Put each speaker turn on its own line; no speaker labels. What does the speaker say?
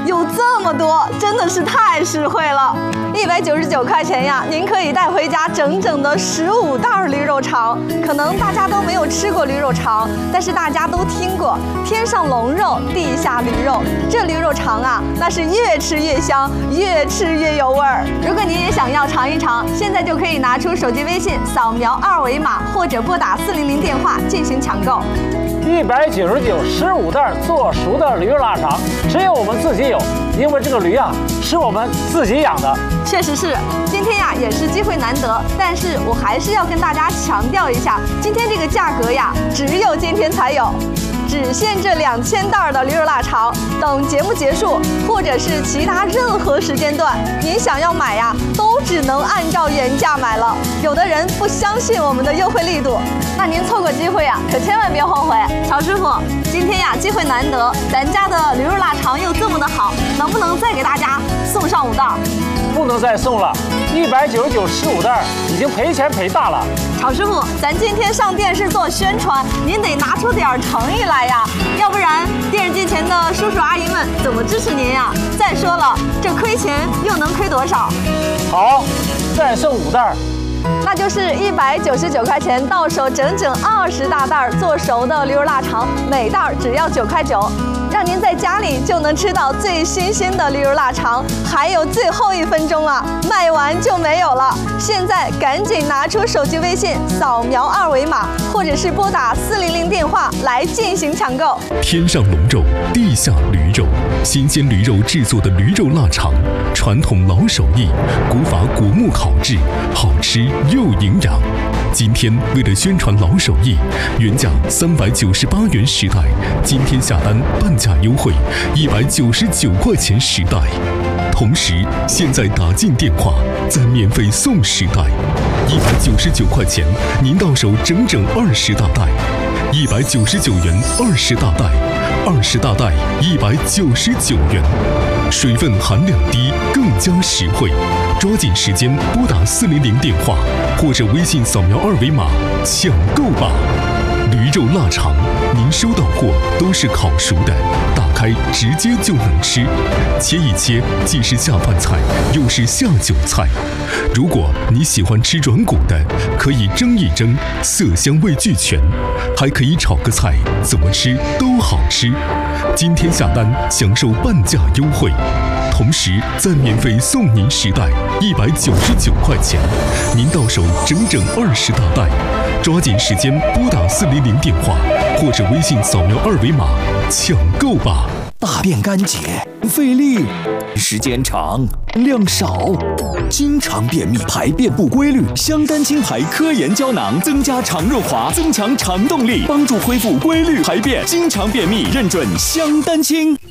有这么多，真的是太实惠了。199块钱呀，您可以带回家整整的15袋驴肉肠。可能大家都没有吃过驴肉肠，但是大家都听过天上龙肉，地下驴肉。这驴肉肠啊，那是越吃越香，越吃越有味儿。如果你也想要尝一尝，现在就可以拿出手机微信扫描2维码，或者拨打400电话进行抢购。
199，15袋做熟的驴肉腊肠，只有我们自己有，因为这个驴啊是我们自己养的。
确实是，今天呀也是机会难得，但是我还是要跟大家强调一下，今天这个价格呀，只有今天才有。只限这2000袋的驴肉腊肠，等节目结束，或者是其他任何时间段，您想要买呀，都只能按照原价买了。有的人不相信我们的优惠力度，那您错过机会呀，可千万别后悔。曹师傅，今天呀机会难得，咱家的驴肉腊肠又这么的好，能不能再给大家送上5袋？
不能再送了，199，15袋已经赔钱赔大了。
曹师傅，咱今天上电视做宣传，您得拿出点诚意来呀，要不然电视机前的叔叔阿姨们怎么支持您呀？再说了，这亏钱又能亏多少？
好，再送5袋。
那就是199块钱，到手整整20大袋做熟的驴肉腊肠，每袋只要9块9，让您在家里就能吃到最新鲜的驴肉腊肠。还有最后1分钟啊，卖完就没有了。现在赶紧拿出手机微信，扫描2维码，或者是拨打400电话来进行抢购。
天上龙肉，地下驴肉，新鲜驴肉制作的驴肉腊肠，传统老手艺，古法果木烤制，好吃又营养。今天为了宣传老手艺，原价398元10袋，今天下单半价优惠，199块钱10袋。同时，现在打进电话，再免费送10袋，199块钱，您到手整整20大袋，199元20大袋，20大袋199元，水分含量低，更加实惠。抓紧时间拨打400电话，或者微信扫描2维码抢购吧。驴肉腊肠，您收到货都是烤熟的，打开直接就能吃，切一切既是下饭菜，又是下酒菜。如果你喜欢吃软骨的，可以蒸一蒸，色香味俱全，还可以炒个菜，怎么吃都好吃。今天下单享受半价优惠，同时再免费送您10袋，199块钱，您到手整整20大袋。抓紧时间拨打400电话，或者微信扫描2维码抢购吧。
大便干结，费力，时间长，量少，经常便秘，排便不规律。香丹清排科研胶囊增加肠润滑，增强肠动力，帮助恢复规律排便。经常便秘，认准香丹清。